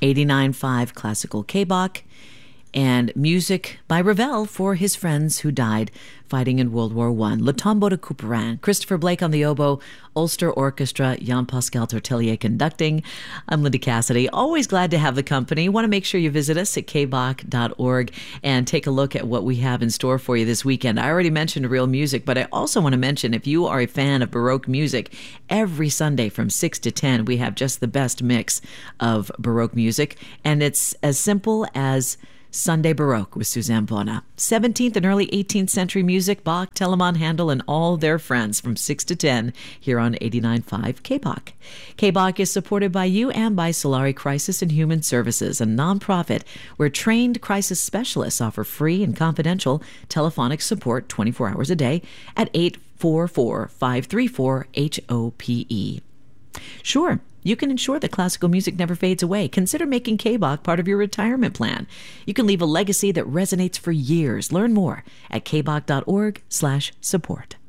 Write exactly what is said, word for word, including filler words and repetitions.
eighty-nine point five Classical K-Bach, and music by Ravel for his friends who died fighting in World War One. Le Tombeau de Couperin, Christopher Blake on the oboe, Ulster Orchestra, Jean-Pascal Tortelier conducting. I'm Linda Cassidy. Always glad to have the company. Want to make sure you visit us at k bach dot org and take a look at what we have in store for you this weekend. I already mentioned Real Music, but I also want to mention if you are a fan of Baroque music, every Sunday from six to ten, we have just the best mix of Baroque music, and it's as simple as Sunday Baroque with Suzanne Bona. seventeenth and early eighteenth century music, Bach, Telemann, Handel, and all their friends from six to ten here on eighty-nine point five K-Bach. K-Bach is supported by you and by Solari Crisis and Human Services, a nonprofit where trained crisis specialists offer free and confidential telephonic support twenty-four hours a day at eight four four, five three four, H O P E. Sure, you can ensure that classical music never fades away. Consider making K-Bach part of your retirement plan. You can leave a legacy that resonates for years. Learn more at k bach dot org slash support.